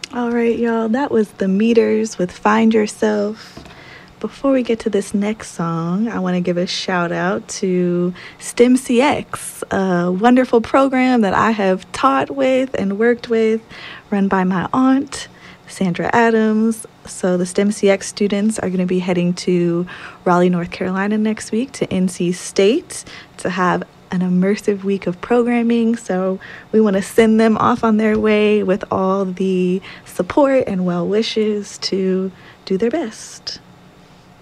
All right, y'all, that was The Meters with Find Yourself. Before we get to this next song, I want to give a shout out to STEM CX, a wonderful program that I have taught with and worked with, run by my aunt, Sandra Adams. So the STEM CX students are going to be heading to Raleigh, North Carolina next week to NC State to have an immersive week of programming. So we want to send them off on their way with all the support and well wishes to do their best.